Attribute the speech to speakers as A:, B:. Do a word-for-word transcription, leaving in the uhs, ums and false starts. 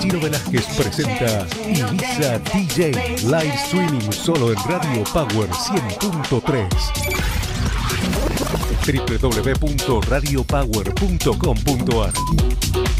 A: Chino Velázquez presenta Ibiza D J Live Streaming solo en Radio Power cien punto tres. doble u doble u doble u punto radio power punto com punto a r